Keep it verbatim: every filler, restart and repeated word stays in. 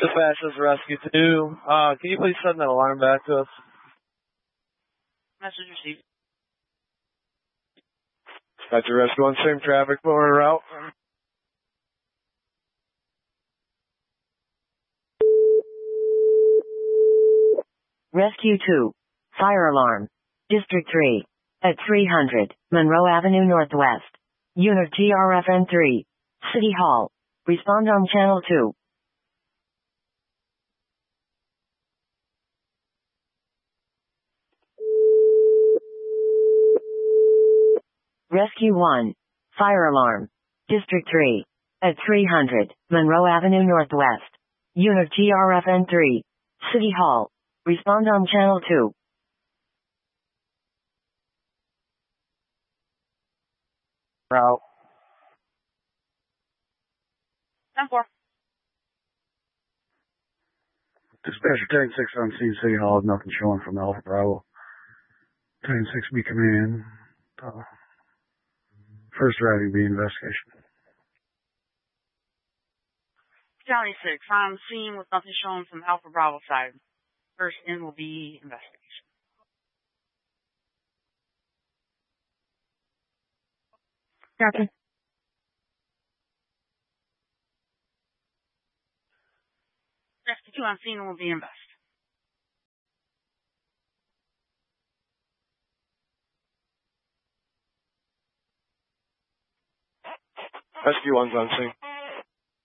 Dispatch is Rescue two. Uh, can you please send that alarm back to us? Message received. Dispatch Rescue one, same traffic for a route. Rescue two. Fire alarm. District three. At three hundred, Monroe Avenue Northwest. Unit G R F N three. City Hall. Respond on channel two. Rescue one. Fire alarm. District three. At three hundred, Monroe Avenue Northwest. Unit G R F N three. City Hall. Respond on channel two. Route. ten four. Dispatcher ten six on scene City Hall. Nothing showing from Alpha Bravo. ten six be coming in. Uh, first routing be investigation. County six, on scene with nothing showing from Alpha Bravo side. First in will be investigation. Captain. Rescue two on scene will be invest. Rescue one's on scene.